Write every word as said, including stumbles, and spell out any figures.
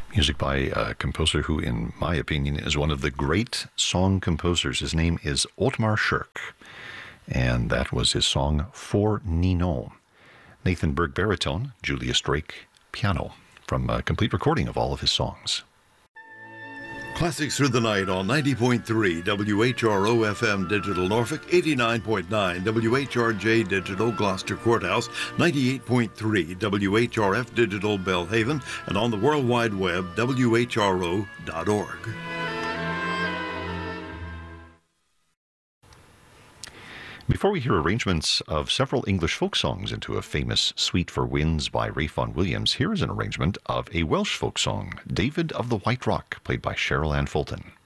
Music by a composer who, in my opinion, is one of the great song composers. His name is Otmar Shirk, and that was his song For Ninon. Nathan Berg baritone, Julius Drake piano, from a complete recording of all of his songs. Classics Through the Night on ninety point three W H R O F M Digital Norfolk, eighty-nine point nine W H R J Digital Gloucester Courthouse, ninety-eight point three W H R F Digital Belhaven, and on the World Wide Web, W H R O dot org. Before we hear arrangements of several English folk songs into a famous Suite for Winds by Ralph Vaughan Williams, here is an arrangement of a Welsh folk song, David of the White Rock, played by Cheryl Ann Fulton.